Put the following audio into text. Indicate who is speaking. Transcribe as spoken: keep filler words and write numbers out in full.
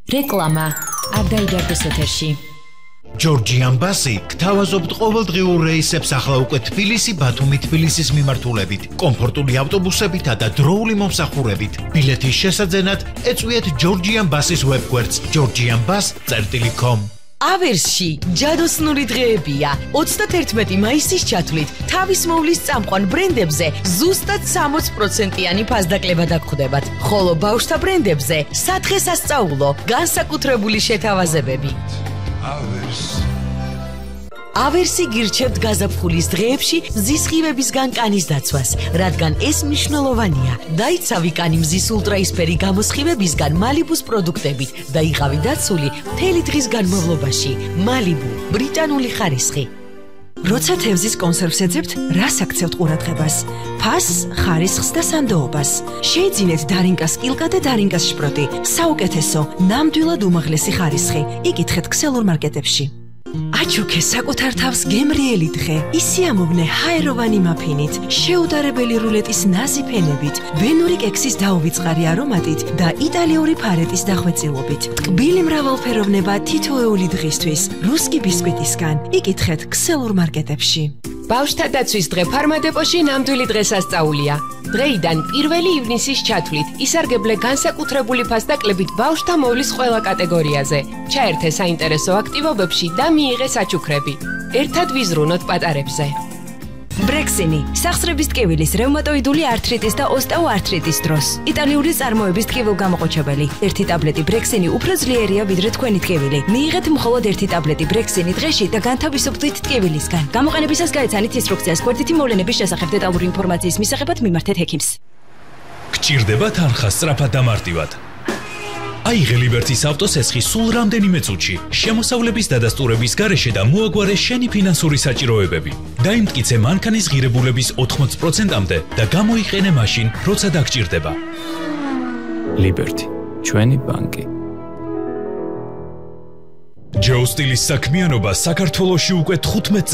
Speaker 1: რეკლამა არ დაიდარდეს ეთერში.
Speaker 2: ჯორჯიან ბასი გთავაზობთ ყოველდღიურ რეისებს ახლა უკვე თბილისი ბათუმი თბილისის მიმართულებით, კომფორტული ავტობუსებითა და დროული მომსახურებით. ბილეთის შესაძენად ეწვიეთ ჯორჯიან ბასის ვებგვერდს georgianbus წერტილი com.
Speaker 3: ავერსში ჯადოსნური დღეებია. ოცდაათერთმეტი მაისის ჩათვლით თავის მოვლის წამყვან ბრენდებზე ზუსტად სამოც პროცენტიანი ფასდაკლება დაგხვდებათ, ხოლო ბავშვთა ბრენდებზე სადღესასწაულო განსაკუთრებული შეთავაზებები. ავერსი გირჩევთ გაზაფხულის დღეებში მზის ღივებისგან კანის დაცვას, რადგან ეს მნიშვნელოვანია. დაიცავი კანი მზის ულტრაისფერი გამოსხივებისგან მალიბუს პროდუქტებით და იყავი დაცული მთელი დღის განმავლობაში. მალიბუ, ბრიტანული ხარისხი. როცა თევზის კონსერვს ეძებთ, რას აქცევთ ყურადღებას? ფასს, ხარისხს და სანდოობას. შეიძინეთ დარინკას კილკა და დარინკას შპროტი. საუკეთესო, ნამდვილად უმაღლესი ხარისხი. იკითხეთ ქსელურ მარკეტებში. აჩუქე საკუთარ თავს გემრიელი დღე. ისიამოვნე ჰაეროვანი მაფინით, შეუდარებელი რულეტის ნაზი ფენებით, ვენური კექსის დაუვიწყარი არომატით და იტალიური ფარეტის დახვეწილობით. ტკბილი მრავალფეროვნება თითოეული დღისთვის. რუსკი ბისკვიტისგან. იკითხეთ ქსელურ მარკეტებში.
Speaker 4: ბავშვთა დაცვის დღე ფარმადეპოში ნამდვილი დღესასწაულია. დღეიდან პირველი ივნისის ჩათვლით ისარგებლე განსაკუთრებული ფასდაკლებით ბავშვთა მოვლის ყველა კატეგორიაზე. ჩაერთე საინტერესო აქტივობებში და მიიღე საჩუქრები. ერთად ვიზრუნოთ პატარებზე.
Speaker 1: ბრექსინი, სახსრების ტკივილის, რევმატოიდული ართრიტის და ოსტეოართრიტის დროს. იტალიური წარმოების ტკივილგამოყოჩებელი. ერთი ტაბლეტი ბრექსინი უფრო ძლიერია ვიდრე თქვენი ტკივილი. მიიღეთ მხოლოდ ერთი ტაბლეტი ბრექსინი დღეში და განთავისუფლდით ტკივილისგან. გამოყენებისას გაეცანით ინსტრუქციას გვერდითი მოვლენების შესახებ დეტალური ინფორმაციის მისაღებად მიმართეთ ექიმს.
Speaker 5: გჭირდება თანხა სწრაფად და მარტივად. აიღე ლიბერტის ავტოსესხი სულ რამდენიმე წუთში, შემოსავლების დადასტურების გარეშე და მოაგვარე შენი ფინანსური საჭიროებები. დაიმტკიცე მანქანის ღირებულების ოთხმოცი პროცენტამდე და გამოიყენე მაშინ, როცა დაგჭირდება.
Speaker 6: ლიბერტი, ჩვენი ბანკი.
Speaker 5: ჯოუ სტილის საქმიანობა საქართველოში უკვე თხუთმეტ